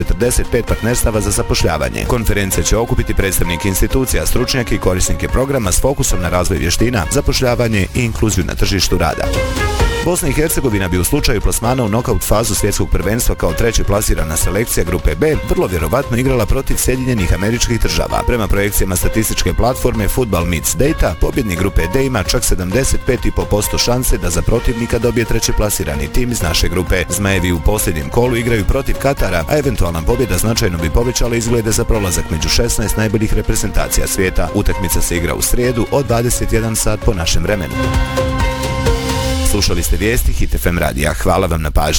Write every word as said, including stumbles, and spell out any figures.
četrdeset pet partnerstava za zapošljavanje. Konferencija će okupiti predstavnike institucija, stručnjake i korisnike programa s fokusom na razvoj vještina, zapošljavanje i inkluziju na tržištu rada. Bosna i Hercegovina bi u slučaju plasmana u nokaut fazu svjetskog prvenstva kao treće plasirana selekcija grupe B vrlo vjerovatno igrala protiv Sjedinjenih Američkih Država. Prema projekcijama statističke platforme Football Meets Data, pobjednik grupe D ima čak sedamdeset pet zarez pet posto šanse da za protivnika dobije treće plasirani tim iz naše grupe. Zmajevi u posljednjem kolu igraju protiv Katara, a eventualna pobjeda značajno bi povećala izglede za prolazak među šesnaest najboljih reprezentacija svijeta. Utakmica se igra u srijedu od dvadeset jedan sat po našem vremenu. Slušali ste vijesti Hit F M radija. Hvala vam na pažnji.